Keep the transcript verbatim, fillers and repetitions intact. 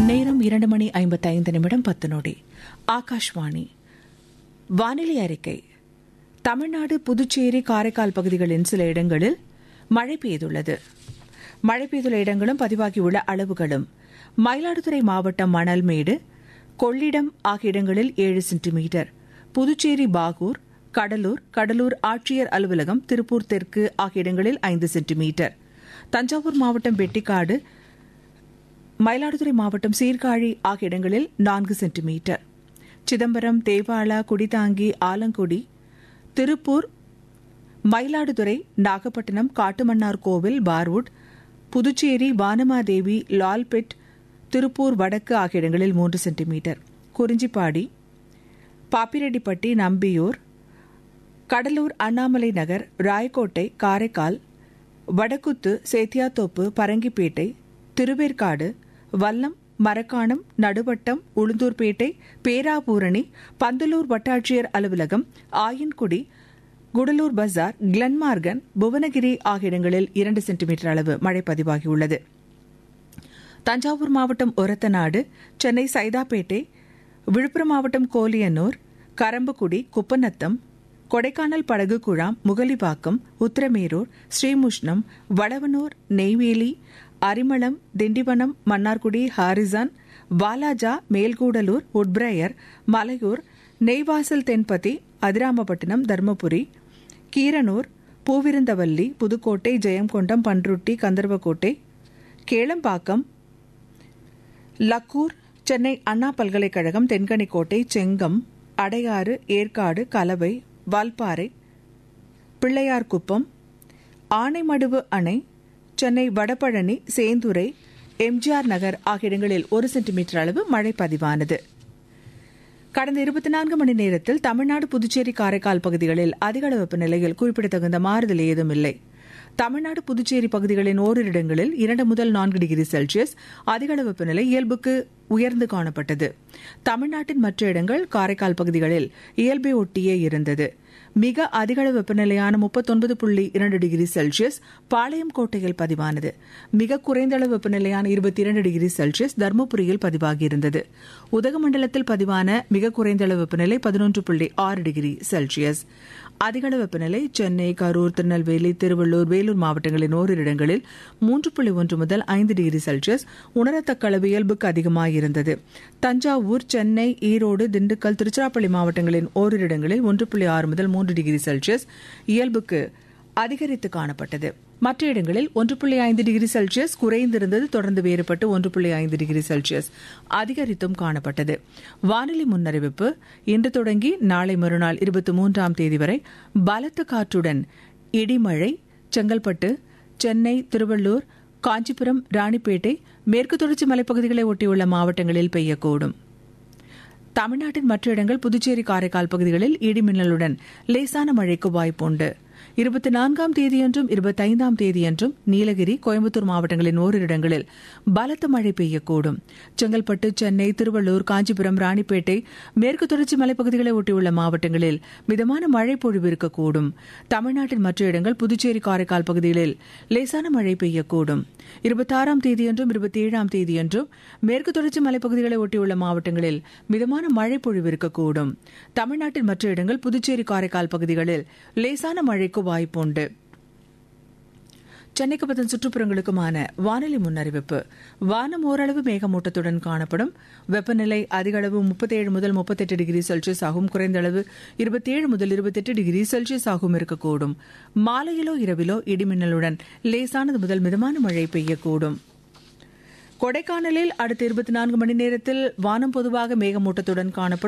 நேரம் இரண்டு மணி ஐம்பத்தைந்து நிமிடம் பத்து நொடி. ஆகாஷ்வாணி வானிலை அறிக்கை. தமிழ்நாடு, புதுச்சேரி, காரைக்கால் பகுதிகளின் சில இடங்களில் மழை பெய்துள்ளது. மழை பெய்துள்ள இடங்களும் பதிவாகியுள்ள அளவுகளும்: மயிலாடுதுறை மாவட்டம் மணல்மேடு, கொள்ளிடம் ஆகிய இடங்களில் ஏழு சென்டிமீட்டர், புதுச்சேரி பாகூர், கடலூர், கடலூர் ஆட்சியர் அலுவலகம், திருப்பூர் தெற்கு ஆகிய இடங்களில் ஐந்து சென்டிமீட்டர், தஞ்சாவூர் மாவட்டம் வெட்டிக்காடு, மயிலாடுதுறை மாவட்டம் சீர்காழி ஆகிய இடங்களில் நான்கு சென்டிமீட்டர், சிதம்பரம், தேவாலா, குடிதாங்கி, ஆலங்குடி, திருப்பூர், மயிலாடுதுறை, நாகப்பட்டினம், காட்டுமன்னார் கோவில், பார்வுட், புதுச்சேரி, வானமாதேவி, லால்பெட், திருப்பூர் வடக்கு ஆகிய இடங்களில் மூன்று சென்டிமீட்டர், குறிஞ்சிப்பாடி, பாப்பிரெட்டிப்பட்டி, நம்பியூர், கடலூர், அண்ணாமலை நகர், ராயக்கோட்டை, காரைக்கால், வடக்குத்து, சேத்தியாத்தோப்பு, பரங்கிப்பேட்டை, திருவேற்காடு, வல்லம், மரக்காணம், நடுவட்டம், உளுந்தூர்பேட்டை, பேராபூரணி, பந்தலூர் வட்டாட்சியர் அலுவலகம், ஆயன்குடி, குடலூர் பஜார், கிளன்மார்கன், புவனகிரி ஆகிய இடங்களில் இரண்டு சென்டிமீட்டர் அளவு மழை பதிவாகியுள்ளது. தஞ்சாவூர் மாவட்டம் ஒரத்தநாடு, சென்னை சைதாப்பேட்டை, விழுப்புரம் மாவட்டம் கோலியனூர், கரம்பக்குடி, குப்பநத்தம், கொடைக்கானல் படகு குழாம், முகலிவாக்கம், உத்திரமேரூர், ஸ்ரீமுஷ்ணம், வடவனூர், நெய்வேலி, அரிமளம், திண்டிவனம், மன்னார்குடி, ஹாரிசான், வாலாஜா, மேல்கூடலூர், உட்பிரையர், மலையூர், நெய்வாசல், தென்பதி, அதிராமப்பட்டினம், தர்மபுரி, கீரனூர், பூவிருந்தவல்லி, புதுக்கோட்டை, ஜெயங்கொண்டம், பன்ருட்டி, கந்தர்வக்கோட்டை, கேளம்பாக்கம், லக்கூர், சென்னை அண்ணா பல்கலைக்கழகம், தென்கனிக்கோட்டை, செங்கம், அடையாறு, ஏற்காடு, கலவை, வால்பாறை, பிள்ளையார்குப்பம், ஆனைமடுவு அணை, சென்னை வடபழனி, சேந்துரை, எம்ஜிஆர் நகர் ஆகிய இடங்களில் ஒரு சென்டிமீட்டர் அளவு மழை பதிவானது. கடந்த இருபத்தி நான்கு மணி நேரத்தில் தமிழ்நாடு, புதுச்சேரி, காரைக்கால் பகுதிகளில் அதிகளவு வெப்பநிலையில் குறிப்பிடத்தகுந்த மாறுதல் ஏதும் இல்லை. தமிழ்நாடு, புதுச்சேரி பகுதிகளின் ஓரிரு இடங்களில் இரண்டு முதல் நான்கு டிகிரி செல்சியஸ் அதிகளவு வெப்பநிலை இயல்புக்கு உயர்ந்து காணப்பட்டது. தமிழ்நாட்டின் மற்ற இடங்கள், காரைக்கால் பகுதிகளில் இயல்பை ஒட்டியே இருந்தது. மிக அதிகளவு வெப்பநிலையான முப்பத்தொன்பது புள்ளி இரண்டு டிகிரி செல்சியஸ் பாளையம் கோட்டையில் பதிவானது. மிக குறைந்த அளவு வெப்பநிலையான இருபத்தி இரண்டு டிகிரி செல்சியஸ் தருமபுரியில் பதிவாகியிருந்தது. உதகமண்டலத்தில் பதிவான மிக குறைந்த அளவு வெப்பநிலை பதினொன்று புள்ளி ஆறு டிகிரி செல்சியஸ். அதிகளவு வெப்பநிலை சென்னை, கரூர், திருநெல்வேலி, திருவள்ளூர், வேலூர் மாவட்டங்களின் ஓரிரு இடங்களில் மூன்று புள்ளி ஒன்று முதல் ஐந்து டிகிரி செல்சியஸ் உணரத்தக்க அளவு இயல்புக்கு அதிகமாயிருந்தது. தஞ்சாவூர், சென்னை, ஈரோடு, திண்டுக்கல், திருச்சிராப்பள்ளி மாவட்டங்களின் ஓரிரு இடங்களில் ஒன்று புள்ளி ஆறு முதல் மூன்று டிகிரி செல்சியஸ் இயல்புக்கு அதிகரித்து காணப்பட்டது. மற்ற இடங்களில் ஒன்று புள்ளி ஐந்து டிகிரி செல்சியஸ் குறைந்திருந்தது. தொடர்ந்து வேறுபட்டு ஒன்று புள்ளி ஐந்து டிகிரி செல்சியஸ் அதிகரித்தும் காணப்பட்டது. வானிலை முன்னறிவிப்பு: இன்று தொடங்கி நாளை மறுநாள் இருபத்தி மூன்றாம் தேதி வரை பலத்த காற்றுடன் இடிமழை செங்கல்பட்டு, சென்னை, திருவள்ளூர், காஞ்சிபுரம், ராணிப்பேட்டை, மேற்கு தொடர்ச்சி மலைப்பகுதிகளை ஒட்டியுள்ள மாவட்டங்களில் பெய்யக்கூடும். தமிழ்நாட்டின் மற்ற இடங்கள், புதுச்சேரி, காரைக்கால் பகுதிகளில் இடிமின்னலுடன் லேசான மழைக்கு வாய்ப்புண்டு. இருபத்தி நான்காம் தேதியன்றும் இருபத்தைந்தாம் தேதியன்றும் நீலகிரி, கோயம்புத்தூர் மாவட்டங்களின் ஓரிரு இடங்களில் பலத்த மழை பெய்யக்கூடும். செங்கல்பட்டு, சென்னை, திருவள்ளூர், காஞ்சிபுரம், ராணிப்பேட்டை, மேற்கு தொடர்ச்சி மலைப்பகுதிகளை ஒட்டியுள்ள மாவட்டங்களில் மிதமான மழை பொழிவு இருக்கக்கூடும். தமிழ்நாட்டின் மற்ற இடங்கள், புதுச்சேரி, காரைக்கால் பகுதிகளில் லேசான மழை பெய்யக்கூடும். இருபத்தாறாம் தேதியன்றும் இருபத்தி ஏழாம் தேதியன்றும் மேற்கு தொடர்ச்சி மலைப்பகுதிகளை ஒட்டியுள்ள மாவட்டங்களில் மிதமான மழை பொழிவு இருக்கக்கூடும். தமிழ்நாட்டின் மற்ற இடங்கள், புதுச்சேரி, காரைக்கால் பகுதிகளில் லேசான மழைக்கு வாய்ப்புண்டு. சென்னைக்கு பத்தின் சுற்றுப்புறங்களுக்குமான வானிலை முன்னறிவிப்பு: வானம் ஓரளவு மேகமூட்டத்துடன் காணப்படும். வெப்பநிலை அதிகளவு முப்பத்தேழு முதல் முப்பத்தெட்டு டிகிரி செல்சியஸ் ஆகும். குறைந்த அளவு இருபத்தேழு முதல் இருபத்தெட்டு டிகிரி செல்சியஸ் ஆகும் இருக்கக்கூடும். மாலையிலோ இரவிலோ இடிமின்னலுடன் லேசானது முதல் மிதமான மழை பெய்யக்கூடும். கொடைக்கானலில் அடுத்த இருபத்தி நான்கு மணி நேரத்தில் வானம் பொதுவாக மேகமூட்டத்துடன் காணப்படும்.